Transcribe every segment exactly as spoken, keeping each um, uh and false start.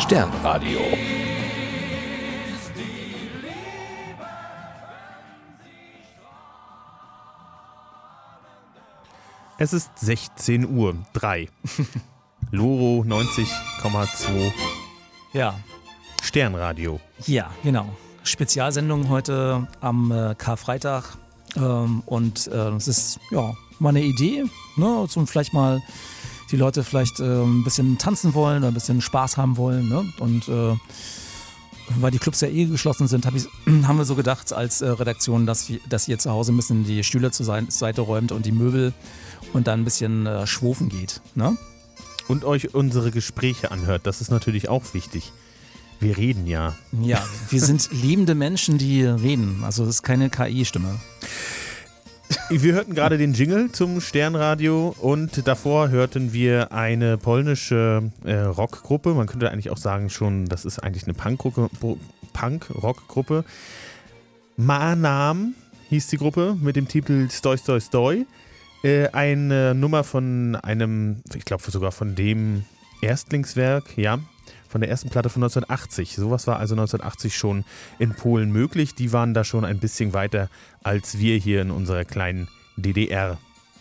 Sternradio. Es ist sechzehn Uhr drei. Loro neunzig Komma zwei. Ja. Sternradio. Ja, genau. Spezialsendung heute am äh, Karfreitag. Ähm, und äh, es ist ja mal eine Idee, ne, zum vielleicht mal die Leute vielleicht äh, ein bisschen tanzen wollen oder ein bisschen Spaß haben wollen. Ne? Und äh, weil die Clubs ja eh geschlossen sind, hab ich, haben wir so gedacht als äh, Redaktion, dass, wir, dass ihr zu Hause ein bisschen die Stühle zur Seite räumt und die Möbel und dann ein bisschen äh, schwofen geht. Ne? Und euch unsere Gespräche anhört. Das ist natürlich auch wichtig. Wir reden ja. Ja, wir sind lebende Menschen, die reden. Also das ist keine K I-Stimme. Wir hörten gerade den Jingle zum Sternradio und davor hörten wir eine polnische äh, Rockgruppe. Man könnte eigentlich auch sagen schon, das ist eigentlich eine Punk-Gruppe, Punk-Rock-Gruppe. Manam hieß die Gruppe mit dem Titel Stoj, Stoj, Stoj. Äh, eine Nummer von einem, ich glaube sogar von dem Erstlingswerk, ja, von der ersten Platte von neunzehnhundertachtzig. Sowas war also neunzehnhundertachtzig schon in Polen möglich. Die waren da schon ein bisschen weiter als wir hier in unserer kleinen D D R.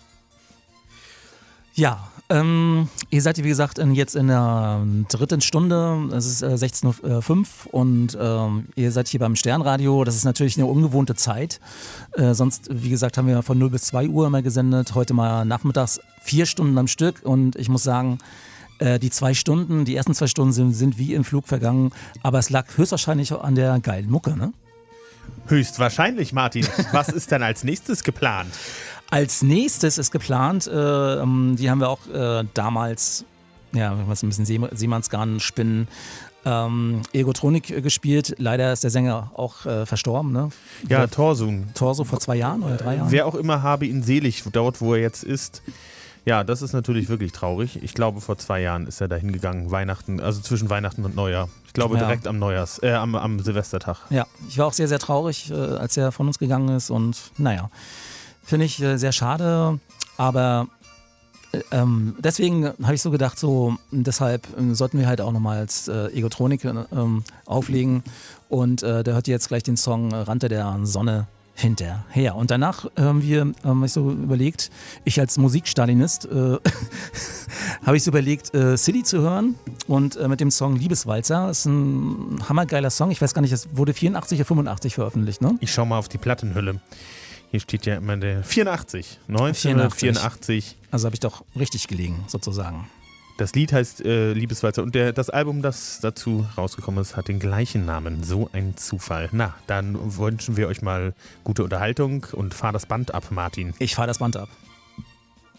Ja, ähm, ihr seid, wie gesagt, in, jetzt in der dritten Stunde. Es ist äh, sechzehn Uhr fünf und ähm, ihr seid hier beim Sternradio. Das ist natürlich eine ungewohnte Zeit. Äh, sonst, wie gesagt, haben wir von null bis zwei Uhr immer gesendet. Heute mal nachmittags vier Stunden am Stück. Und ich muss sagen, äh, die zwei Stunden, die ersten zwei Stunden sind, sind wie im Flug vergangen. Aber es lag höchstwahrscheinlich an der geilen Mucke, ne? Höchstwahrscheinlich, Martin. Was ist denn als nächstes geplant? Als nächstes ist geplant, äh, die haben wir auch äh, damals, ja, was ein bisschen See- Seemannsgarn spinnen, ähm, Egotronik äh, gespielt. Leider ist der Sänger auch äh, verstorben, ne? Ja, Torsun. Torso vor zwei Jahren oder drei Jahren. Wer auch immer habe ihn selig, dort wo er jetzt ist. Ja, das ist natürlich wirklich traurig. Ich glaube, vor zwei Jahren ist er da hingegangen, Weihnachten, also zwischen Weihnachten und Neujahr. Ich glaube, Ja. direkt am Neujahrs, äh, am, am Silvestertag. Ja, ich war auch sehr, sehr traurig, äh, als er von uns gegangen ist und naja, finde ich äh, sehr schade, aber äh, ähm, deswegen habe ich so gedacht, so deshalb äh, sollten wir halt auch nochmal als äh, Egotronik äh, ähm, auflegen und äh, da hört ihr jetzt gleich den Song äh, Rannte der Sonne hinterher. Und danach haben wir, haben ich so überlegt, ich als Musikstalinist, äh, habe ich so überlegt, äh, Silly zu hören und äh, mit dem Song Liebeswalzer. Das ist ein hammergeiler Song. Ich weiß gar nicht, es wurde vierundachtzig oder fünfundachtzig veröffentlicht, ne? Ich schaue mal auf die Plattenhülle. Hier steht ja immer der vierundachtzig, neunzehnhundertvierundachtzig. Also habe ich doch richtig gelegen, sozusagen. Das Lied heißt äh, Liebeswalzer und der, das Album, das dazu rausgekommen ist, hat den gleichen Namen. So ein Zufall. Na, dann wünschen wir euch mal gute Unterhaltung und fahr das Band ab, Martin. Ich fahr das Band ab.